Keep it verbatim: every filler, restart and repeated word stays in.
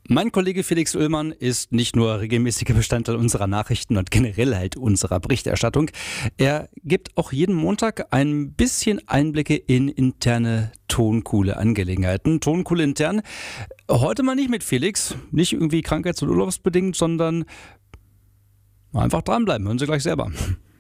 Mein Kollege Felix Ullmann ist nicht nur regelmäßiger Bestandteil unserer Nachrichten und generell halt unserer Berichterstattung. Er gibt auch jeden Montag ein bisschen Einblicke in interne Tonkuhle-Angelegenheiten. Tonkuhle intern. Heute mal nicht mit Felix, nicht irgendwie krankheits- und urlaubsbedingt, sondern einfach dranbleiben. Hören Sie gleich selber.